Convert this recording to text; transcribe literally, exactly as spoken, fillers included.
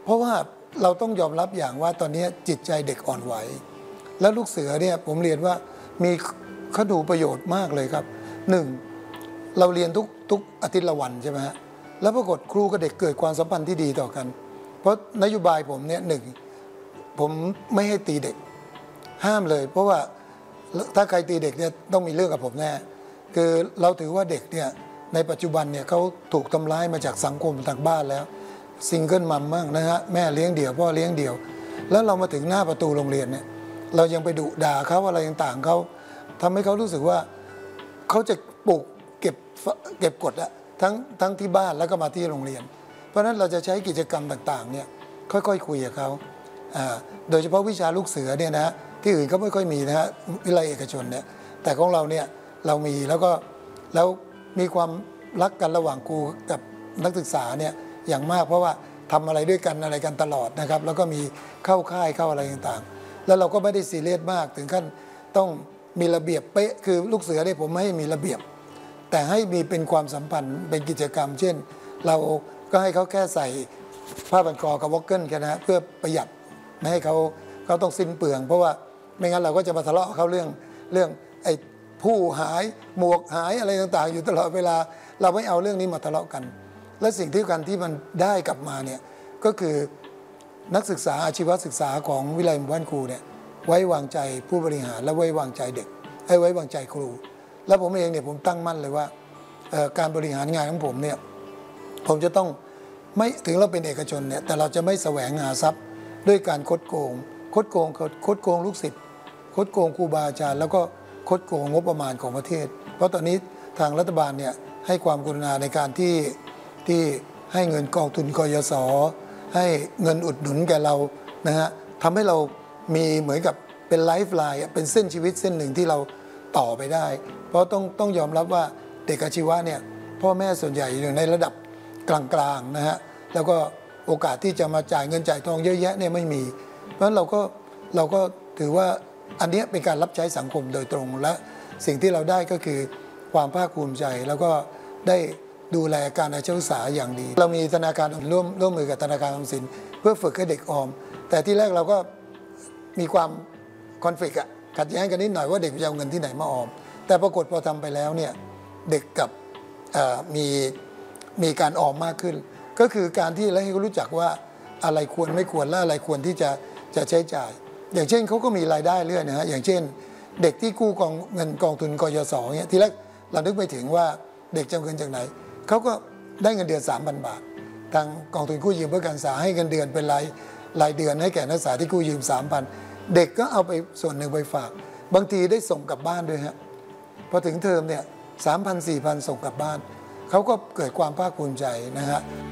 ราะว่าเราต้องยอมรับอย่างว่าตอนนี้จิตใจเด็กอ่อนไหวแล้วลูกเสือเนี่ยผมเรียนว่ามีเขาดูประโยชน์มากเลยครับหนึ่งเราเรียนทุกทุกอาทิตย์ละวันใช่ไหมฮะแล้วปรากฏครูกับเด็กเกิดความสัมพันธ์ที่ดีต่อกันเพราะนโยบายผมเนี่ยหนึ่งผมไม่ให้ตีเด็กห้ามเลยเพราะว่าถ้าใครตีเด็กเนี่ยต้องมีเรื่องกับผมแน่คือเราถือว่าเด็กเนี่ยในปัจจุบันเนี่ยเขาถูกทำร้ายมาจากสังคมทางบ้านแล้วซิงเกิลมัมมั่งนะฮะแม่เลี้ยงเดี่ยวพ่อเลี้ยงเดี่ยวแล้วเรามาถึงหน้าประตูโรงเรียนเนี่ยเรายังไปดุด่าเขาอะไรต่างๆเขาทำให้เขารู้สึกว่าเขาจะปลูกเก็บเก็บกดอะทั้งทั้งที่บ้านแล้วก็มาที่โรงเรียนเพราะฉะนั้นเราจะใช้กิจกรรมต่างๆเนี่ยค่อยๆคุยกับเขาโดยเฉพาะวิชาลูกเสือเนี่ยนะที่อื่นเขาไม่ค่อยมีนะฮะวิทยาลัยเอกชนเนี่ยแต่ของเราเนี่ยเรามีแล้วก็แล้วมีความรักกันระหว่างครูกับนักศึกษาเนี่ยอย่างมากเพราะว่าทำอะไรด้วยกันอะไรกันตลอดนะครับแล้วก็มีเข้าค่ายเข้าอะไรต่างๆแล้วเราก็ไม่ได้ซีเรียสมากถึงขั้นต้องมีระเบียบเป๊ะคือลูกเสือเนี่ยผมไม่ให้มีระเบียบแต่ให้มีเป็นความสัมพันธ์เป็นกิจกรรมเช่นเราก็ให้เขาแค่ใส่ผ้าพันคอกับวอคเกิลแค่นะเพื่อประหยัดไม่ให้เขาเขาต้องสิ้นเปลืองเพราะว่าไม่งั้นเราก็จะมาทะเลาะเขาเรื่องเรื่องไอ้ผู้หายหมวกหายอะไรต่างๆอยู่ตลอดเวลาเราไม่เอาเรื่องนี้มาทะเลาะกันและสิ่งที่กันที่มันได้กลับมาเนี่ยก็คือนักศึกษาอาชีวศึกษาของวิทยาลัยหมู่บ้านครูเนี่ยไว้วางใจผู้บริหารและไว้วางใจเด็กให้ไว้วางใจครูแล้วผมเองเนี่ยผมตั้งมั่นเลยว่าการบริหารงานของผมเนี่ยผมจะต้องไม่ถึงเราเป็นเอกชนเนี่ยแต่เราจะไม่แสวงหาทรัพย์ด้วยการคดโกงคดโกงคดโกงลูกศิษย์คดโกงครูบาอาจารย์แล้วก็คดโกงงบประมาณของประเทศเพราะตอนนี้ทางรัฐบาลเนี่ยให้ความกรุณาในการที่ที่ให้เงินกองทุนกยศให้เงินอุดหนุนแก่เรานะฮะทำให้เรามีเหมือนกับเป็นไลฟ์ไลน์เป็นเส้นชีวิตเส้นหนึ่งที่เราต่อไปได้เพราะต้องต้องยอมรับว่าเด็กอาชีวะเนี่ยพ่อแม่ส่วนใหญ่อยู่ในระดับกลางๆนะฮะแล้วก็โอกาสที่จะมาจ่ายเงินจ่ายทองเยอะแยะเนี่ยไม่มีเพราะฉะนั้นเราก็เราก็ถือว่าอันนี้เป็นการรับใช้สังคมโดยตรงและสิ่งที่เราได้ก็คือความภาคภูมิใจแล้วก็ได้ดูแลการอาชีวศึกษาอย่างดีเรามีธนาคารร่วมร่วมมือกับธนาคารออมสินเพื่อฝึกให้เด็กออมแต่ที่แรกเราก็มีความคอนฟ lict อะขัดแย้งกันนิดหน่อยว่าเด็กจะเอาเงินที่ไหนมาออมแต่ปรากฏพอทำไปแล้วเนี่ยเด็กกับมีมีการออมมากขึ้นก็คือการที่ให้เขารู้จักว่าอะไรควรไม่ควรและอะไรควรที่จะจะใช้จ่ายอย่างเช่นเขาก็มีรายได้เรื่อยนะฮะอย่างเช่นเด็กที่กู้กองเงินกองทุนกยศเนี่ยทีแรกเรานึกไปถึงว่าเด็กจะเอาเงินจากไหนเขาก็ได้เงินเดือน สามพัน บาททางกองทุนกู้ยืมเพื่อการศึกษาให้เงินเดือนเป็นรายรายเดือนให้แก่นักศึกษาที่กู้ยืม สามพัน เด็กก็เอาไปส่วนหนึ่งไปฝากบางทีได้ส่งกลับบ้านด้วยฮะพอถึงเทอมเนี่ย สามพัน สี่พัน ส่งกลับบ้านเขาก็เกิดความภาคภูมิใจนะฮะ